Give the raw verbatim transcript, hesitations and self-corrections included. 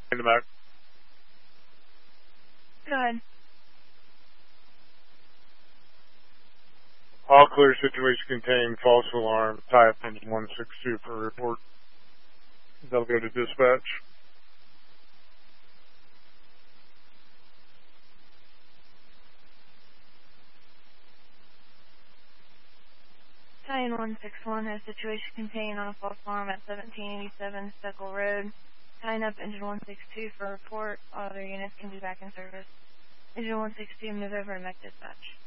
In the back. Go ahead. All clear, situation contained, false alarm, tie up engine one six two for report. They'll go to dispatch. Italian one six one has situation contained on a false alarm at seventeen eighty-seven Steckle Road. Tying up engine one six two for report. All other units can be back in service. Engine one six two, move over to mech dispatch.